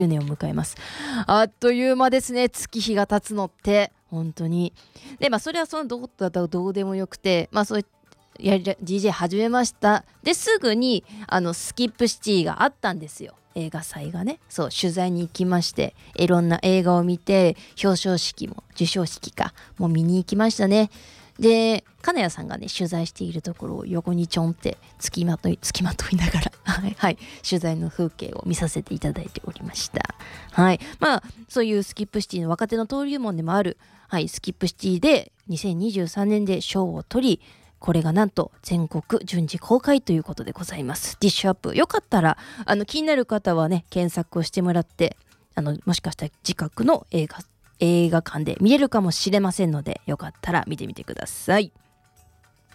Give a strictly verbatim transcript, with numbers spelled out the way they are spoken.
じゅうねんを迎えます。あっという間ですね。月日が経つのって本当に。でまあそれはそのどうだったらどうでもよくて、まあそういうやり ディージェー 始めましたですぐにあのスキップシティがあったんですよ。映画祭がね。そう取材に行きまして、いろんな映画を見て、表彰式も授賞式かも見に行きましたね。で金谷さんがね取材しているところを横にちょんってつきまといつきまといながらはい、取材の風景を見させていただいておりました。はい、まあそういうスキップシティの若手の登竜門でもある、はい、スキップシティでにせんにじゅうさんねんで賞を取り、これがなんと全国順次公開ということでございます。ディッシュアップよかったらあの気になる方はね検索をしてもらって、あのもしかしたら近くの映画映画館で見れるかもしれませんので、よかったら見てみてください。